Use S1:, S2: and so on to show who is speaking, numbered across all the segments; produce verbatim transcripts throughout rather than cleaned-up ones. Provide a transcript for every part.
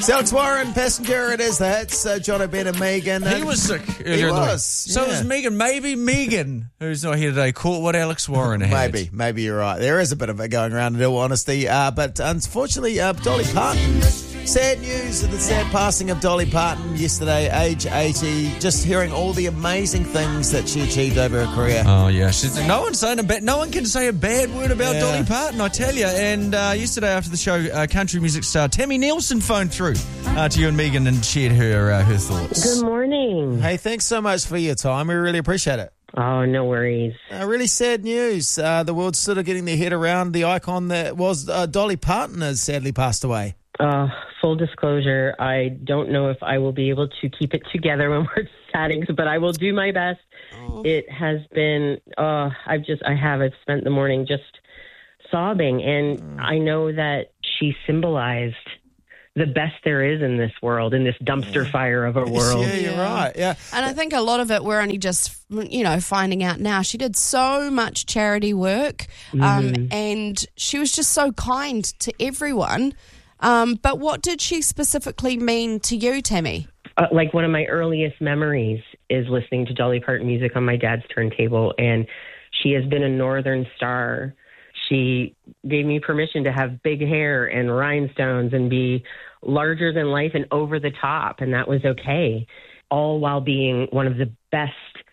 S1: Alex Warren, Passenger, it is. That's uh, John O'Brien and Megan.
S2: He was sick earlier
S1: He
S2: in the week.
S1: was.
S2: So
S1: yeah.
S2: was Megan. Maybe Megan, who's not here today, caught what Alex Warren had.
S1: Maybe, maybe you're right. There is a bit of it going around, in all honesty. Uh, but unfortunately, uh, Dolly Parton. Sad news of the sad passing of Dolly Parton yesterday, age eighty. Just hearing all the amazing things that she achieved over her career.
S2: Oh yeah, she's, no one's saying a bad. No one can say a bad word about
S1: Yeah.
S2: Dolly Parton, I tell you. And uh, yesterday after the show, uh, country music star Tammy Nielsen phoned through uh, to you and Megan and shared her uh, her thoughts.
S3: Good morning.
S1: Hey, thanks so much for your time. We really appreciate it.
S3: Oh, no worries.
S1: Uh, really sad news. Uh, the world's sort of getting their head around the icon that was uh, Dolly Parton has sadly passed away.
S3: Uh, full disclosure, I don't know if I will be able to keep it together when we're chatting, but I will do my best.
S1: Oh.
S3: It has been, uh, I've just, I have, I've spent the morning just sobbing, and mm. I know that she symbolized the best there is in this world, in this dumpster yeah. fire of a world.
S1: Yeah, you're
S4: Yeah.
S1: right. Yeah.
S4: And I think a lot of it we're only just, you know, finding out now. She did so much charity work, um,
S3: Mm.
S4: and she was just so kind to everyone. Um, but what did she specifically mean to you, Tammy?
S3: Uh, like one of my earliest memories is listening to Dolly Parton music on my dad's turntable, and she has been a northern star. She gave me permission to have big hair and rhinestones and be larger than life and over the top, and that was okay, all while being one of the best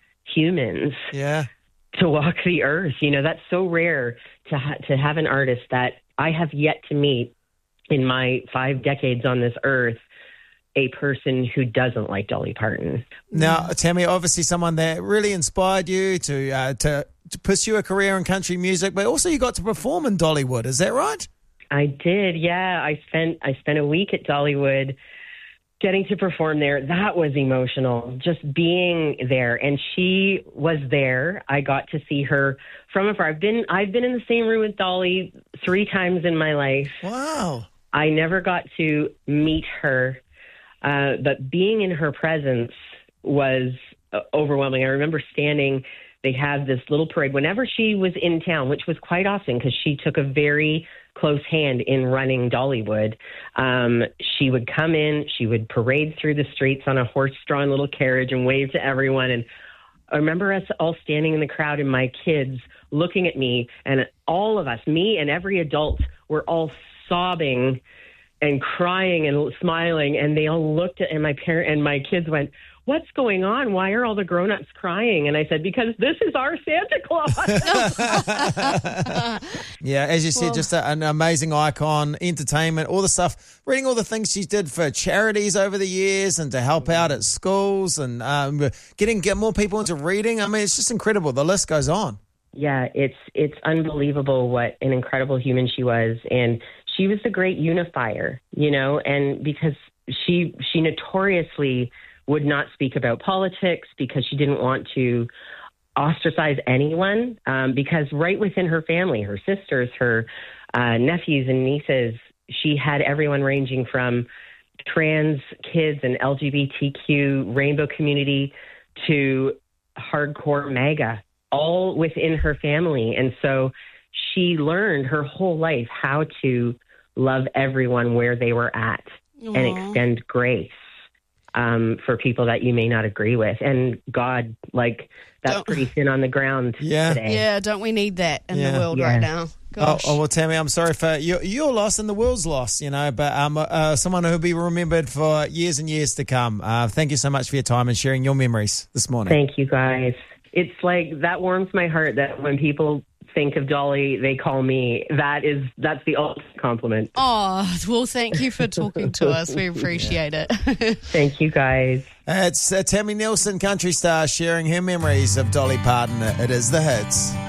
S3: humans
S1: Yeah.
S3: to walk the earth. You know, that's so rare to ha- to have an artist that I have yet to meet in my five decades on this earth, a person who doesn't like Dolly Parton.
S1: Now, Tammy, obviously someone that really inspired you to uh, to to pursue a career in country music, but also you got to perform in Dollywood. Is that right?
S3: I did, yeah. I spent I spent a week at Dollywood getting to perform there. That was emotional, just being there. And she was there. I got to see her from afar. I've been I've been in the same room with Dolly three times in my life.
S1: Wow.
S3: I never got to meet her, uh, but being in her presence was uh, overwhelming. I remember standing, they had this little parade whenever she was in town, which was quite often because she took a very close hand in running Dollywood. Um, she would come in, she would parade through the streets on a horse-drawn little carriage and wave to everyone. And I remember us all standing in the crowd and my kids looking at me, and all of us, me and every adult, were all sobbing and crying and smiling, and they all looked at, and my parent and my kids went, "What's going on? Why are all the grown-ups crying?" And I said, "Because this is our Santa Claus."
S1: Yeah, as you said,
S4: Well-
S1: just a, an amazing icon, entertainment, all the stuff, reading all the things she did for charities over the years and to help out at schools and um, getting get more people into reading. I mean, it's just incredible. The list goes on.
S3: Yeah, it's it's unbelievable what an incredible human she was, and she was the great unifier, you know, and because she she notoriously would not speak about politics because she didn't want to ostracize anyone, um, because right within her family, her sisters, her uh, nephews and nieces, she had everyone ranging from trans kids and L G B T Q rainbow community to hardcore MAGA, all within her family. And so she learned her whole life how to love everyone where they were at and
S4: Aw.
S3: extend grace um, for people that you may not agree with. And God, like, that's
S4: Don't-
S3: pretty thin on the ground
S1: Yeah.
S3: today.
S4: Yeah, don't we need that in
S1: Yeah.
S4: the world
S3: Yeah.
S4: right now?
S1: Oh,
S4: Gosh.
S1: oh, well, Tammy, I'm sorry for your, your loss and the world's loss, you know, but um, uh, someone who'll be remembered for years and years to come. Uh, thank you so much for your time and sharing your memories this morning.
S3: Thank you, guys. It's like, that warms my heart that when people think of Dolly, they call me. That is, that's the ultimate compliment.
S4: Oh, well, thank you for talking to us. We appreciate it.
S3: Thank you, guys.
S1: It's uh, Tammy Nielsen, country star, sharing her memories of Dolly Parton. It is The Hits.